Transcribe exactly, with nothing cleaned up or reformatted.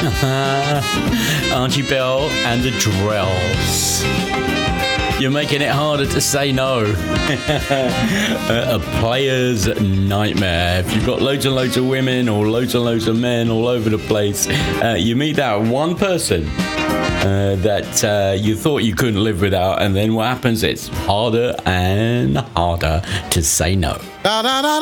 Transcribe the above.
Archie Bell and the Drells. You're making it harder to say no. A player's nightmare. If you've got loads and loads of women or loads and loads of men all over the place, uh, you meet that one person uh, that uh, you thought you couldn't live without, and then what happens? It's harder and harder to say no. Da, da, da,